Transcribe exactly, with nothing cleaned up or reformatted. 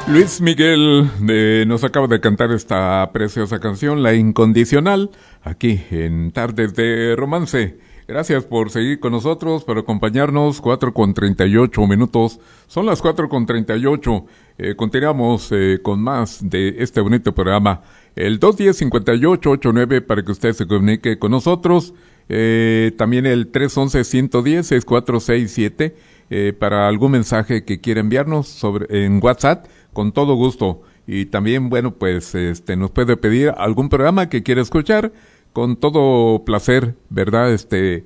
Luis Miguel eh, nos acaba de cantar esta preciosa canción, La Incondicional, aquí en Tardes de Romance. Gracias por seguir con nosotros, por acompañarnos, cuatro con treinta y ocho minutos. Son las cuatro con treinta y ocho. Eh, continuamos eh, con más de este bonito programa. El dos uno cero, cinco ocho ocho nueve para que usted se comunique con nosotros. Eh, también el tres uno uno, uno uno cero, seis cuatro seis siete eh, para algún mensaje que quiera enviarnos sobre en WhatsApp, con todo gusto. Y también, bueno, pues este nos puede pedir algún programa que quiera escuchar, con todo placer, ¿verdad? Este